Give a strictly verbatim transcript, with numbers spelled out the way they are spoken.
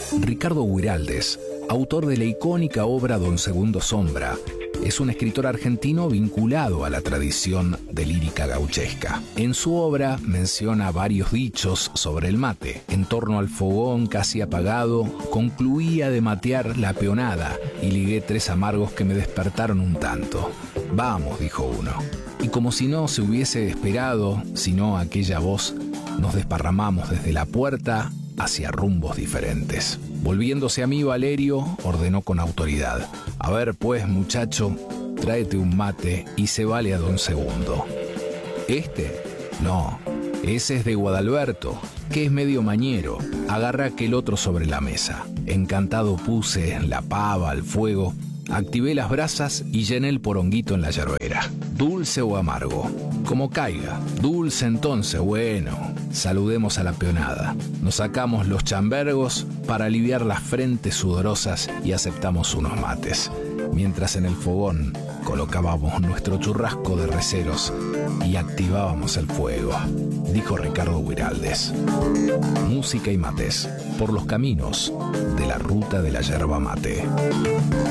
Ricardo Huiraldes, autor de la icónica obra Don Segundo Sombra, es un escritor argentino vinculado a la tradición de lírica gauchesca. En su obra menciona varios dichos sobre el mate. En torno al fogón casi apagado, concluía de matear la peonada y ligué tres amargos que me despertaron un tanto. Vamos, dijo uno. Y como si no se hubiese esperado, sino aquella voz, nos desparramamos desde la puerta hacia rumbos diferentes. Volviéndose a mí, Valerio ordenó con autoridad: a ver pues, muchacho, tráete un mate y se vale a don Segundo. ¿Este? No, ese es de Guadalberto, que es medio mañero. Agarra aquel otro sobre la mesa. Encantado puse la pava al fuego, activé las brasas y llené el poronguito en la yerbera. ¿Dulce o amargo? Como caiga. Dulce entonces, bueno. Saludemos a la peonada. Nos sacamos los chambergos para aliviar las frentes sudorosas y aceptamos unos mates, mientras en el fogón colocábamos nuestro churrasco de receros y activábamos el fuego, dijo Ricardo Huiraldes. Música y mates por los caminos de la ruta de la yerba mate.